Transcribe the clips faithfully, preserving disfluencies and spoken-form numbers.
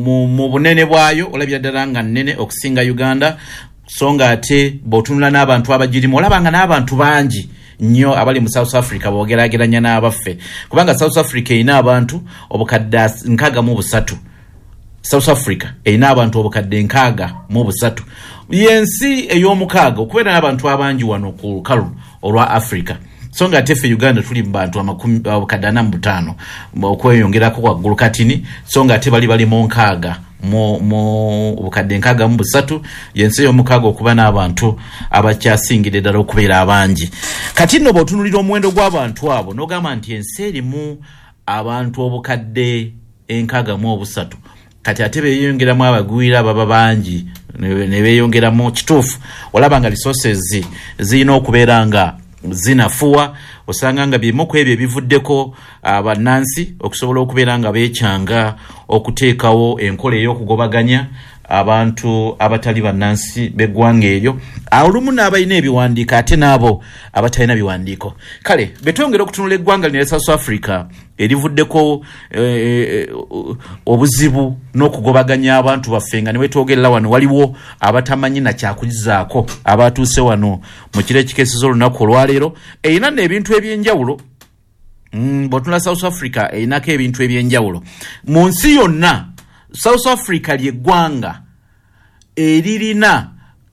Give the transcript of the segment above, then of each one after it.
mu, mu bunene bwayo olabira ddala nga nnene okusinga Uganda, so nga ate bw'otunula n'abantu abagirimu olaba nga n'abantu bangi nnyo abali mu South Africa bw'ogerageranya n'abaffe, kubanga South Africa erina abantu obukadde nkaaga mu busatu. South Africa erina abantu obukadde nkaaga mu busatu. Yensi ey'omukaaga okubeera n'abantu abangi wano ku lukalu olwa Africa. So nga ate ffe Uganda tuli mu bantu amakumi obukadde ana mu butaano okweyongerako waggulu katini, so nga ate bali bali mu nkaaga mu mu obukadde nkaaga mu busatu. Yensi ey'omukaaga okuba n'abantu abakyasingire ddala okubeera abangi. Kati nno bw'otunulira omuwendo gw'abantu abo n'ogamba nti ensi erimu abantu obukadde enkaaga mu obusatu, kati ate beeyongeramu abagwira baba bangi ne beeyongeramu, kituufu olaba nga resources zirina okubeera nga zinafuwa. Osanga nga bimu ku ebyo ebivuddeko abannansi okusobola okubeera nga beekyanga okuteekawo enkola ey'okugobaganya abantu abatali bannansi b'eggwanga eryo, olumu n'abalina ebiwandiiko ate n'abo abatalina biwandiiko. Kale betwongera okutunula eggwanga lino South Africa erivuddeko eh, obuzibu n'okugobaganya abantu baffe, nga ne wetwogerera wano waliwo abatamanyi na kyakulizaako abatuuse wano mu kiro ekikeesiza olunaku olwaleero. Erina n'ebintu ebyenjawulo. Mm, bw'otunula South Africa erinako ebintu ebyenjawulo. Mu nsi yonna South Africa ly'eggwanga eririna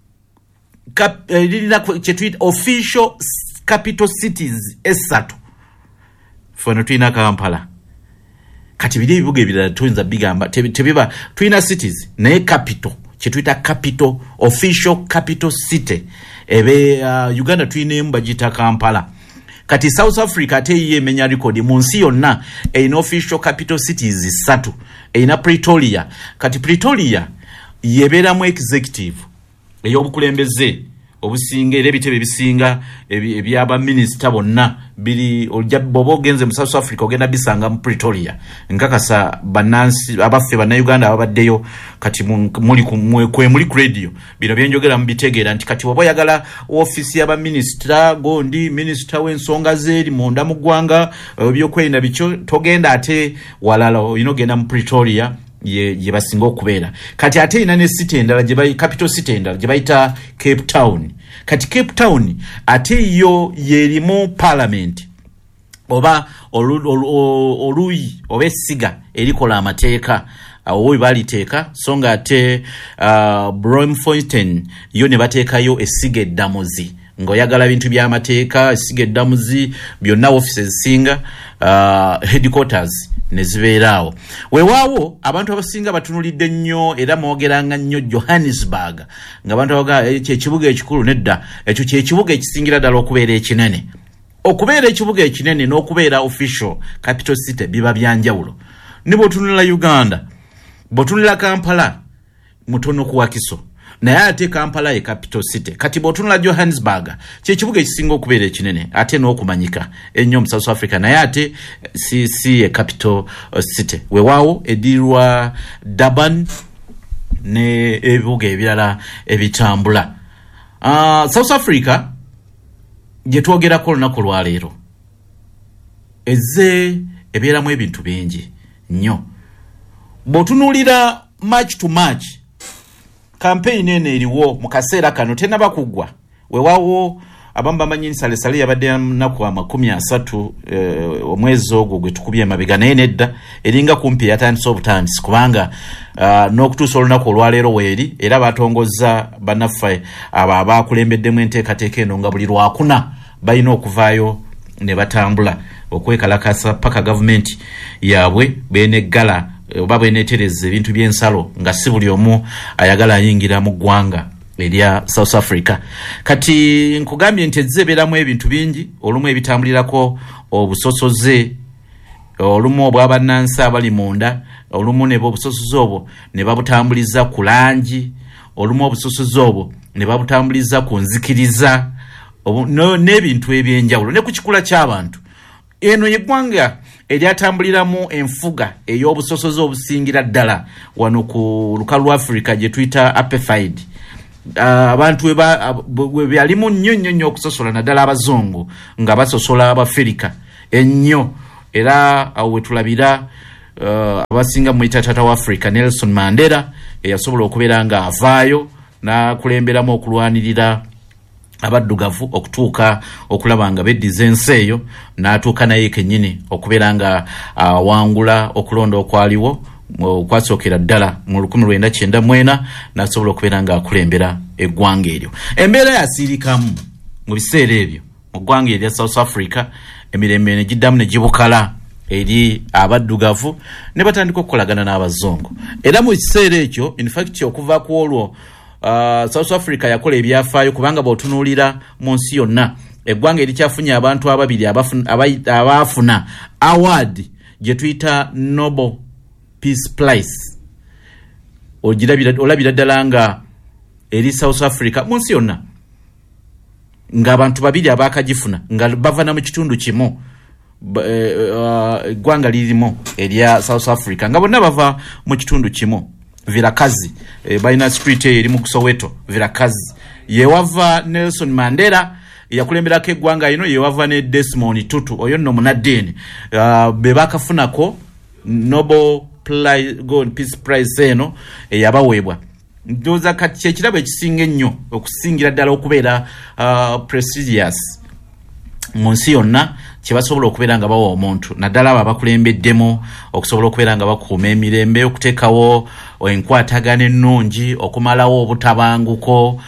kap, eririna kyetuita official capital cities esatu. Fano tulina Kampala. Kati biri ebibuga ebirala tuyinza bigamba tebiba tulina cities naye capital kyetuita capital official capital city ebe uh, Uganda tulina bagita Kampala. Kati South Africa ate yiye emenya record mu nsi yonna erina official capital cities satu. Erina Pretoria. Kati Pretoria yebeeramu executive ey'obukulembeze obusinga era ebitebe ebisinga ebyaba minisita bonna biri bw'oba ogenze mu South Africa ogenda bisanga mu Pretoria. Nkakasa bannansi abaffe bannayuganda ababaddeyo kati muli kwe muli ku radio bino byenjogera mu bitegeera nti kati bw'oba oyagala ofisi y'aba minisita gondi minisita w'ensonga z'eri munda mu ggwanga ebyokwerinda bikyo togenda ate walala oyina ogenda mu Pretoria ye ye basinga okubeera. Kati ate ina ne city endala gye bayi capital city endala gye bayita Cape Town. Kati Cape Town ate yo yerimu parliament oba oluyi oba essiga erikola amateeka awo baliteeka, so nga ate uh, Bloemfontein yo ne bateekayo essiga eddamuzi ng'oyagala bintu by'amateeka essiga eddamuzi byonna offices singa uh, headquarters nezibeeraawo. Weewaawo abantu abasinga batunulidde nnyo era mwogeranga nnyo Johannesburg ng'abantu abaga ekibuga ekikulu nedda ekyo kyekibuga ekisingira ddala okubeera ekinene. Okubeera ekibuga ekinene n'okubeera official capital city biba byanjawulo. Ne bw'otunula Uganda bw'otunula Kampala mutono ku Wakiso naye ate Kampala ye capital city. Kati bw'otunula Johannesburg kyekibuga ekisinga okubeera ekinene ate n'okumanyika ennyo mu South Africa naye ate si si ye capital city. Weewaawo edirwa Durban ne ebibuga ebirala ebitambula. Uh, South Africa gye twogerako olunaku lwaleero ezze ebeeramu ebintu bingi nnyo. Bw'otunuulira March to March campaign ene eriwo mu kaseera kano tenaba kuggwa. Weewaawo abamu bamanyi nsale sale yabadde naku amakumi asatu eh, omwezi ogwo gwe tukubye emabega naye nedda eringa kumpi yatandise obutandisi kubanga uh, n'okutuusa olunaku olwaleero weeri era batongozza bannaffe abo abaakulembeddemu enteekateeka eno nga buli lwakuna balina okuvaayo ne batambula okwekalakasa paka gavumenti yaabwe beeneggala oba bweneetereza ebintu by'ensalo nga si buli omu ayagala ayingira mu ggwanga erya South Africa. Kati nkugambye nti ezze ebeeramu ebintu bingi, olumu ebitambulirako obusosoze, olumu obw'abannansi abali munda, olumu ne obusosoze obwo ne babutambuliza ku langi, olumu obusosoze obwo ne babutambuliza ku nzikiriza n'ebintu ebyenjawulo ne ku kikula ky'abantu. Eno yeggwanga eryatambuliramu enfuga ey'obusosoze obusingira ddala wano ku lukalu lwa Africa gye tuyita apartheid. Abantu we byalimu nnyo nnyo nnyo okusosola naddala abazungu nga basosola Abafirika ennyo era awo we tulabira uh, abasinga mu tata wa Africa Nelson Mandela eyasobola okubeera nga avaayo na kulemberamu okulwanirira abaddugavu okutuuka okulaba nga beddiza ensi eyo n'atuuka naye kennyini okubeera nga awangula uh, okulonda okwaliwo okwasookera ddala mu lukumi lwenda kyenda mwena n'asobola okubeera nga akulembera eggwanga eryo. Embeera yasiirikamu mu biseera ebyo mu ggwanga erya South Africa, emirembe ne giddamu ne gibukala eri abaddugavu ne batandika okukolagana n'abazungu. Era mu kiseera ekyo in fact okuva ku olwo Uh, South Africa yakola ebyafaayo kubanga bw'otunuulira mu nsi yonna eggwanga erikyafunye abantu ababiri abaafuna award gye tuyita Nobel Peace Prize. Olabira ddala nga eri South Africa mu nsi yonna ng'abantu babiri abaakagifuna nga bava na mu kitundu kimu eggwanga uh, lirimu erya South Africa nga bonna bava mu kitundu kimu. Vilakazi e, Baina Street eri mu Soweto Vilakazi yewava Nelson Mandela yakulemberako eggwanga ino yewava ne Desmond Tutu oyo nno munaddini uh, be bakafunako Nobel Prize, God Peace Prize eno eyabaweebwa. Ndoza kati kyekirabo ekisinga ennyo okusingira ddala okubeera uh, prestigious mu nsi yonna kyebasobola okubeera nga bawa omuntu naddala abo abakulembeddemu okusobola okubeera nga bakuuma emirembe, okuteekawo enkwatagana ennungi, okumalawo obutabanguko,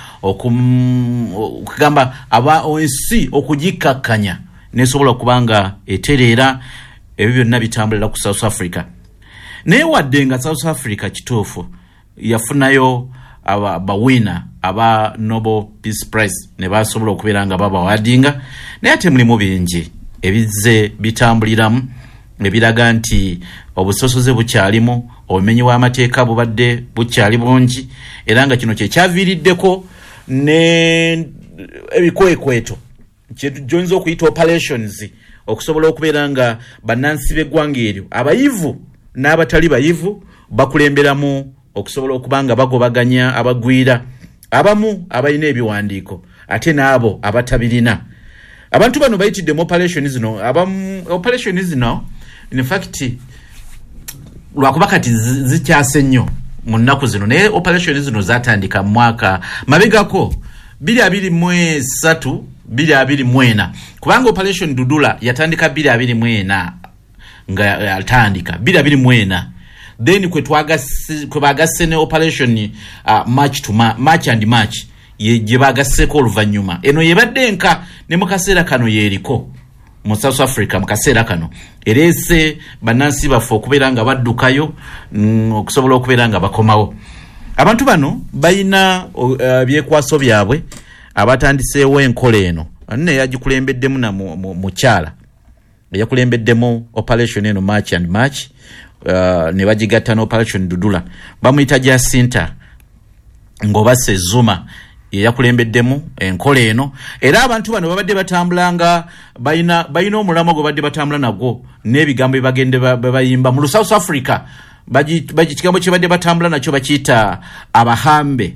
okugamba aba ensi okugikakkanya nesobola okuba nga etereera. Ebyo byonna bitambulira ku South Africa. Naye wadde nga South Africa kituufu yafunayo aba bawina aba Nobel Peace Prize ne basobola okubeera nga babawadinga, naye ate mulimu bingi ebizze bitambuliramu ebiraga nti obusosoze bukyalimu, obumenyi bw'amateeka bubadde bukyali bungi, era nga kino kyekyaviiriddeko ne ebikwekweto ky'oyinza okuyita operations okusobola okubeera nga bannansi b'eggwanga eryo abayivu n'abatali bayivu bakulemberamu okusobola okuba nga bagobaganya abagwira, abamu abalina ebiwandiiko ate n'abo abatabirina. Abantu bano bayitidde mu operations zino, abamu operations zino in fact lwakuba kati zikyase nnyo mu nnaku zino, naye operations zino zatandika mu mwaka mabegako bbiri abiri mu esatu bbiri abiri mu ena, kubanga operation Dudula yatandika bbiri abiri mu ena nga yatandika bbiri abiri mu ena, then kwe twagase kwe bagase ne operation uh, March to ma, March and March ye gye bagaseko oluvannyuma eno yebadde nka ne mu kaseera kano yeriko mu South Africa mu kaseera kano erese bannansi baffe okubeera nga baddukayo mm, okusobola okubeera nga bakomawo. Abantu bano bayina uh, byekwaso byabwe abatandiseewo enkola eno nne yagikulembeddemu na mukyala eyakulembeddemu operation eno March and March uh, ne bagigatta no operation Dudula bamuyita Jacinta Ngobase Zuma yakulembeddemu enkola eno, era abantu bano babadde batambulanga bayina bayina omulamo gwe badde batambula nagwo n'ebigambo ebagende bayimba mu South Africa baji kigambo kye badde batambula nakyo bakiyita abahambe.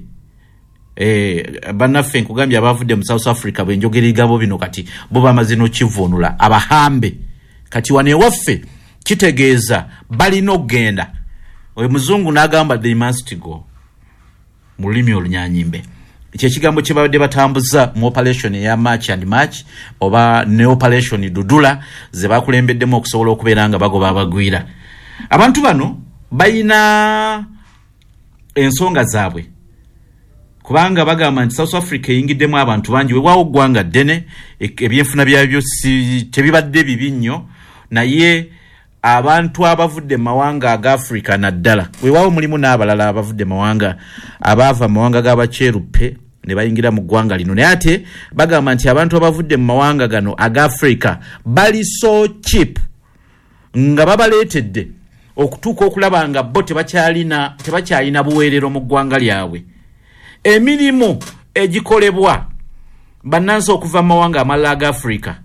Eh, bannaffe nkugambye abavudde mu South Africa bwe njogera ebigambo bino kati bo bamaze n'okivunula abahambe. Kati wane waffe kitegeeza balina okgenda, oyo muzungu n'agamba they must go mu lulimi olunyanyimbe. Ekyo ekigambo kye babadde batambuza mu operation ya March and March oba ne operation Dudula ze bakulembeddemu okusobola okubeera nga bagoba abagwira. Abantu bano bayina ensonga zaabwe kubanga bagamba nti South Africa eyingiddemu abantu bangi weewaawo ggwanga ddene, ebyenfuna byabyo si tebibadde bibi nnyo, naye abantu abavudde mawanga aga Africa naddala weewaawo mulimu n'abalala abavudde mawanga abaava mawanga g'abaceruppe ne bayingira mu ggwanga lino, naye ate bagamba nti abantu abavudde mu mawanga gano aga Africa bali so cheap nga babaleetedde okutuuka okulaba nga bo tebakyalina tebakyalina buweerero mu ggwanga lyabwe. Emirimu egikolebwa bannansi okuva mu mawanga amalala aga Africa,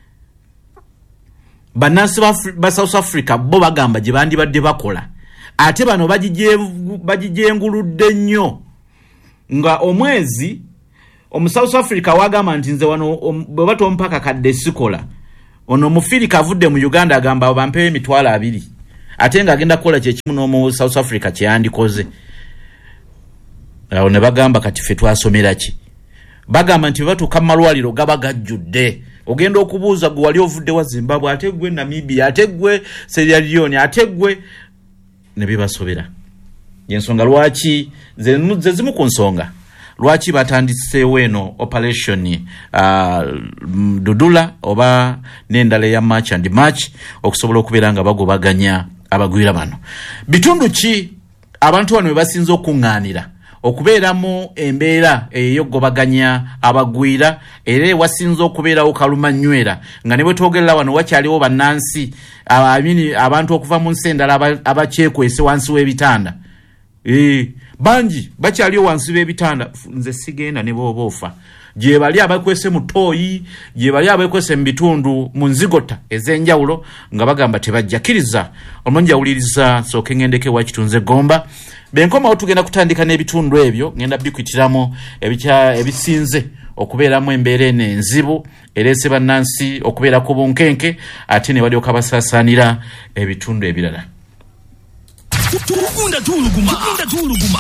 bannansi ba South Africa bo bagamba gye bandibadde bakola, ate bano bagijenguludde nnyo nga omwezi omu South Africa wagamba nti nze wano bwe batompaka kadde sikola, ono mufiri kavudde mu Uganda agamba bampewe emitwalo abiri ate nga agenda kukola kye kimu n'omu South Africa kye yandikoze. Awo ne bagamba kati ffe twasomera ki? Bagamba nti batuuka mu malwaliro gaba gajjudde. Ogenda okubuuza gwe wali ovudde wa Zimbabwe, ate gwe Namibia, ate gwe Sierra Leone, ate gwe ne bibasobera. Yensonga lwaki ze zimu ku nsonga lwaki batandiseewo eno operation uh, Dudula oba n'endala ya March and March okusobola okubeera nga bagobaganya abagwira bano. Bitundu ki abantu bano basinza okuŋŋaanira okubeeramu embeera ey'okugobaganya abagwira era wasinza okubeerawo kalumanywera nga ne bwe twogerera wano wakyaliwo bannansi abamini abantu okuva mu nsi endala abakyekwese wansi w'ebitanda. Eh, banji bakyaliwo wansi w'ebitanda nze sigenda ne boobofa. Gye bali abakwese mu tooyi, gye bali abakwese mu bitundu mu nzigota ez'enjawulo nga bagamba tebajjakiriza. Omonjawuliriza sooke ngendeke wa kitunze Gomba. Benkoma tugenda kutandika n'ebitundu ebyo ngenda bikwitiramu ebikya ebisinze okubeeramu embeera enzibu erese bannansi okubeera ku bunkenke ate ne balyoka basaasaanira ebitundu ebirala. Tukunda tuluguma, tukunda tuluguma.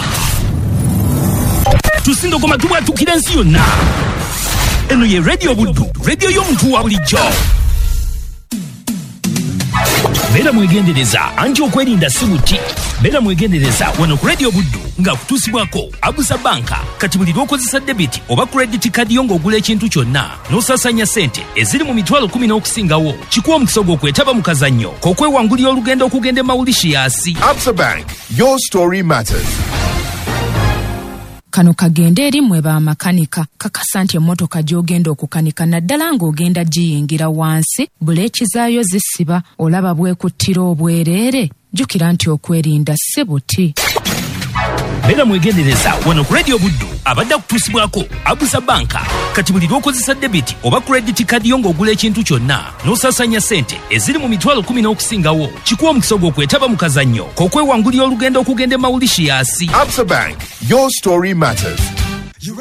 Tusindo goma tuwa tukirensi yonna. Eno ye Radio Buddu, radio y'omuntu wa bulijjo. Bera mwegendereza anti okwerinda si buti. Bera mwegendereza wano ku Radio Buddu nga kutusibwako Abusa Banka kati buli lw'okozesa debit oba credit card yo ng'ogula ekintu kyonna n'osasanya ssente eziri mu mitwalo kumi n'okusingawo kikuwa omukisa gw'okwetaba mu kazannyo k'okwewangulira olugendo okugenda e Mauritius. Absa Bank, your story matters. Kano kagende eri mwe ba makanika kakasa nti emmotoka gy'ogenda okukanika naddala ng'ogenda giyingira wansi buleeki zaayo zisiba olaba bwekuttira obwereere jjukira nti okwerinda si buti. Bera mwegendereza wano ku Radio Buddu abadde kutusibwako Abusa Banka kati buli lw'okozesa debit oba credit card yo ng'ogula ekintu kyonna n'osasanya ssente eziri mu mitwalo kumi n'okusingawo kikuwa omukisa gw'okwetaba mu kazannyo k'okwewangulira olugendo okugenda e Mauritius. Absa Bank, your story matters.